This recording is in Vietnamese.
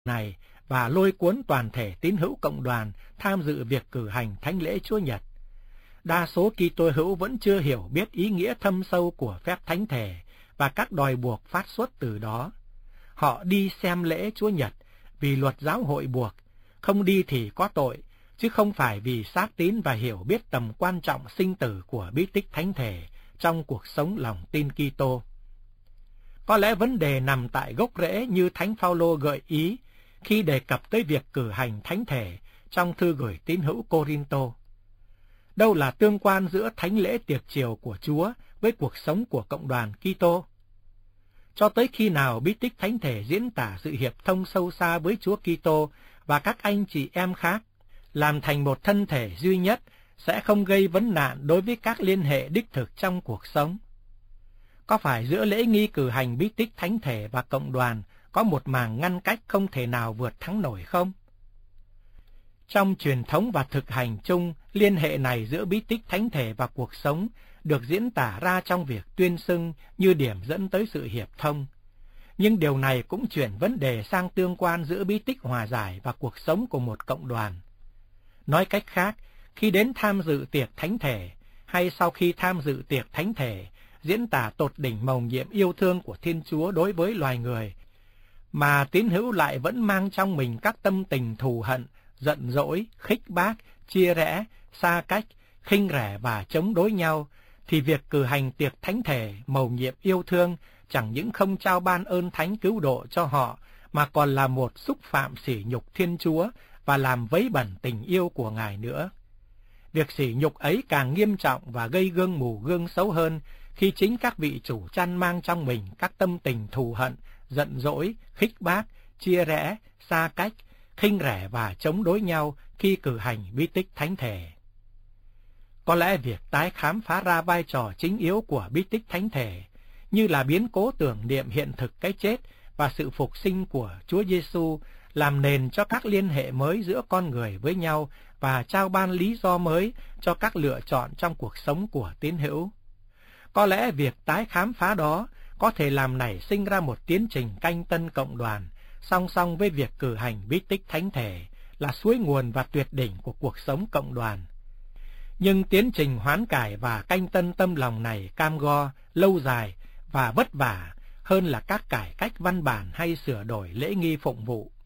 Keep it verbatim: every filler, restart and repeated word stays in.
này và lôi cuốn toàn thể tín hữu cộng đoàn tham dự việc cử hành thánh lễ Chúa Nhật. Đa số Kitô hữu vẫn chưa hiểu biết ý nghĩa thâm sâu của phép thánh thể và các đòi buộc phát xuất từ đó. Họ đi xem lễ Chúa Nhật vì luật giáo hội buộc, không đi thì có tội, chứ không phải vì xác tín và hiểu biết tầm quan trọng sinh tử của bí tích thánh thể trong cuộc sống lòng tin Kitô. Có lẽ vấn đề nằm tại gốc rễ như Thánh Phaolô gợi ý khi đề cập tới việc cử hành thánh thể trong thư gửi tín hữu Cô-rin-tô. Đâu là tương quan giữa thánh lễ tiệc chiều của Chúa với cuộc sống của cộng đoàn Kitô? Cho tới khi nào bí tích thánh thể diễn tả sự hiệp thông sâu xa với Chúa Kitô và các anh chị em khác, làm thành một thân thể duy nhất, sẽ không gây vấn nạn đối với các liên hệ đích thực trong cuộc sống. Có phải giữa lễ nghi cử hành bí tích thánh thể và cộng đoàn có một màng ngăn cách không thể nào vượt thắng nổi không? Trong truyền thống và thực hành chung, liên hệ này giữa bí tích thánh thể và cuộc sống được diễn tả ra trong việc tuyên xưng như điểm dẫn tới sự hiệp thông. Nhưng điều này cũng chuyển vấn đề sang tương quan giữa bí tích hòa giải và cuộc sống của một cộng đoàn. Nói cách khác, khi đến tham dự tiệc thánh thể, hay sau khi tham dự tiệc thánh thể, diễn tả tột đỉnh mầu nhiệm yêu thương của Thiên Chúa đối với loài người, mà tín hữu lại vẫn mang trong mình các tâm tình thù hận, giận dỗi, khích bác, chia rẽ, xa cách, khinh rẻ và chống đối nhau, thì việc cử hành tiệc thánh thể mầu nhiệm yêu thương chẳng những không trao ban ơn thánh cứu độ cho họ, mà còn là một xúc phạm sỉ nhục Thiên Chúa và làm vấy bẩn tình yêu của Ngài nữa. Việc sỉ nhục ấy càng nghiêm trọng và gây gương mù gương xấu hơn khi chính các vị chủ chăn mang trong mình các tâm tình thù hận, giận dỗi, khích bác, chia rẽ, xa cách, khinh rẻ và chống đối nhau khi cử hành bí tích thánh thể. Có lẽ việc tái khám phá ra vai trò chính yếu của bí tích thánh thể, như là biến cố tưởng niệm hiện thực cái chết và sự phục sinh của Chúa Giêsu, làm nền cho các liên hệ mới giữa con người với nhau và trao ban lý do mới cho các lựa chọn trong cuộc sống của tín hữu. Có lẽ việc tái khám phá đó có thể làm nảy sinh ra một tiến trình canh tân cộng đoàn, song song với việc cử hành bí tích thánh thể là suối nguồn và tuyệt đỉnh của cuộc sống cộng đoàn. Nhưng tiến trình hoán cải và canh tân tâm lòng này cam go, lâu dài và vất vả hơn là các cải cách văn bản hay sửa đổi lễ nghi phụng vụ.